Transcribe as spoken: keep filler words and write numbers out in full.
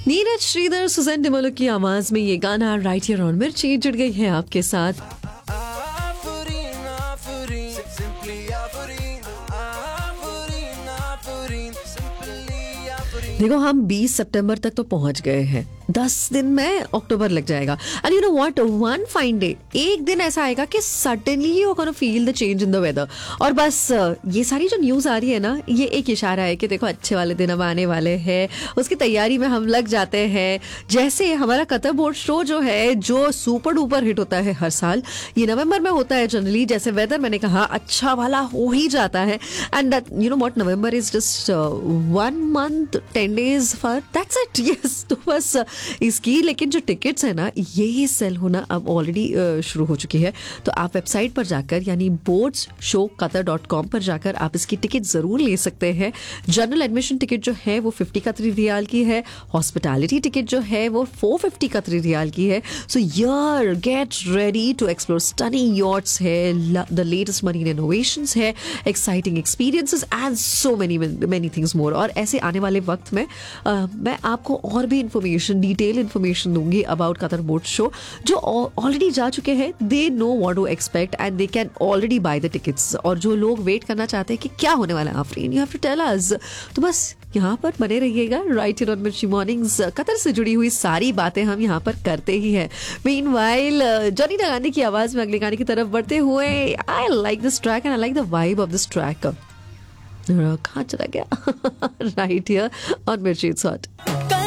Neeraj Shridhar Suzanne डिमोलो की आवाज में ये गाना राइट हियर ऑन मिर्ची जुड़ गई है आपके साथ। देखो हम बीस सितंबर तक तो पहुंच गए हैं, दस दिन में अक्टूबर लग जाएगा। And you know what, one fine day, एक दिन ऐसा आएगा कि suddenly you gonna feel the change in the weather. और बस ये सारी जो न्यूज़ आ रही है ना, ये एक इशारा है कि देखो अच्छे वाले दिन अब आने वाले हैं, उसकी तैयारी में हम लग जाते हैं। जैसे हमारा कतर बोर्ड शो जो है, जो सुपर डुपर हिट होता है हर साल, ये नवंबर में होता है जनरली। जैसे वेदर मैंने कहा अच्छा वाला हो ही जाता है। And you know what, November is just one month ten days for that's it. Yes, तो बस इसकी, लेकिन जो टिकट्स है ना, ये सेल होना अब ऑलरेडी शुरू हो चुकी है। तो आप वेबसाइट पर जाकर यानी boards show Qatar dot com पर जाकर आप इसकी टिकट जरूर ले सकते हैं। जनरल एडमिशन टिकट जो है वो फिफ्टी कतरी रियाल की है। हॉस्पिटैलिटी टिकट जो है वो फोर फिफ्टी कतरी रियाल की है। सो यार get ready to explore stunning yachts है, द लेटेस्ट मरीन इनोवेशंस है, exciting experiences and so many many things more. और ऐसे आने वाले वक्त में uh, मैं आपको और भी इंफॉर्मेशन, डिटेल इन्फॉर्मेशन दूंगी अबाउट कतर बोट शो। जो ऑलरेडी जा चुके हैं they know what to expect and they can already by the tickets. और जो लोग वेट करना चाहते हैं कि क्या होने वाला है Afreen, you have to tell us. तो बस यहाँ पर बने रहिएगा, राइट हियर ऑन मिर्ची मॉर्निंग्स। कतर से जुड़ी हुई सारी बातें हम यहाँ पर करते ही हैं। मीनवाइल जॉनी नगानी की आवाज में अगले गाने की तरफ बढ़ते हुए, I like this track and I like the vibe of this track. कहाँ चला गया? राइट हियर ऑन मिर्ची इट्स हॉट।